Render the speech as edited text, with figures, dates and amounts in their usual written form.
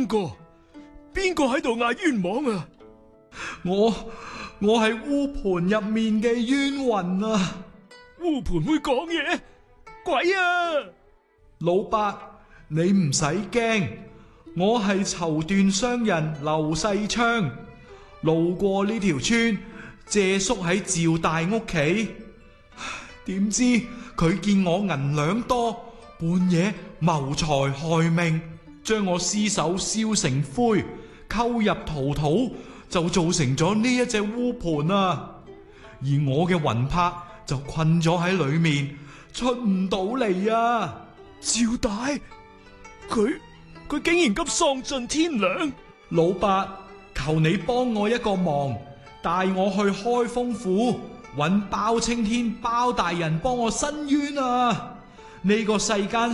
邊個喺度嗌冤枉啊？ 我係烏盤入面嘅冤魂啊！ 烏盤會講嘢？鬼啊！ 老伯，你唔使驚，我係綢緞商人劉世昌，路過呢條村，借宿喺趙大屋企。點知佢見我銀兩多，半夜謀財害命，將我屍首燒成灰，溝入陶土，就造成咗呢一隻烏盤啊！而我嘅魂魄就困咗喺裏面，出唔到嚟啊！ 趙大，佢竟然咁喪盡天良！ 老伯，求你幫我一個忙，帶我去開封府揾包青天包大人幫我申冤啊！呢個世間